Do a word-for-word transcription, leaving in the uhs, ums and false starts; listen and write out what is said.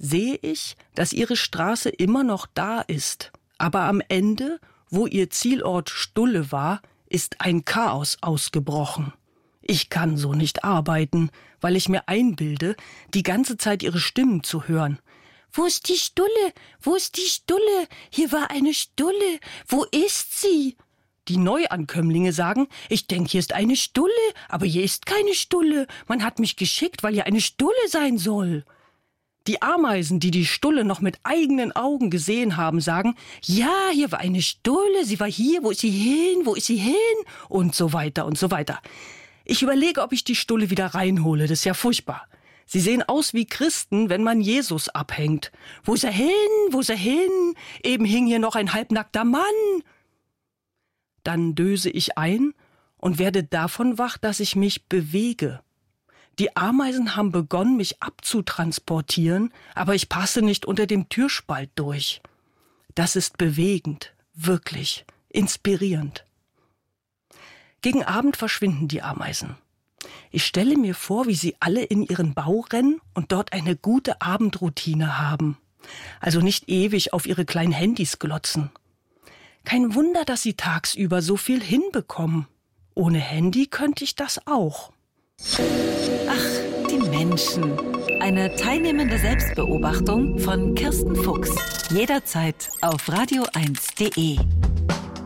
sehe ich, dass ihre Straße immer noch da ist. Aber am Ende, wo ihr Zielort Stulle war, ist ein Chaos ausgebrochen. Ich kann so nicht arbeiten, weil ich mir einbilde, die ganze Zeit ihre Stimmen zu hören. Wo ist die Stulle? Wo ist die Stulle? Hier war eine Stulle. Wo ist sie? Die Neuankömmlinge sagen, ich denke, hier ist eine Stulle, aber hier ist keine Stulle. Man hat mich geschickt, weil hier eine Stulle sein soll. Die Ameisen, die die Stulle noch mit eigenen Augen gesehen haben, sagen, ja, hier war eine Stulle, sie war hier, wo ist sie hin, wo ist sie hin? Und so weiter und so weiter. Ich überlege, ob ich die Stulle wieder reinhole, das ist ja furchtbar. Sie sehen aus wie Christen, wenn man Jesus abhängt. Wo ist er hin, wo ist er hin? Eben hing hier noch ein halbnackter Mann. Dann döse ich ein und werde davon wach, dass ich mich bewege. Die Ameisen haben begonnen, mich abzutransportieren, aber ich passe nicht unter dem Türspalt durch. Das ist bewegend, wirklich, inspirierend. Gegen Abend verschwinden die Ameisen. Ich stelle mir vor, wie sie alle in ihren Bau rennen und dort eine gute Abendroutine haben. Also nicht ewig auf ihre kleinen Handys glotzen. Kein Wunder, dass sie tagsüber so viel hinbekommen. Ohne Handy könnte ich das auch. Ach, die Menschen. Eine teilnehmende Selbstbeobachtung von Kirsten Fuchs. Jederzeit auf radio eins punkt de.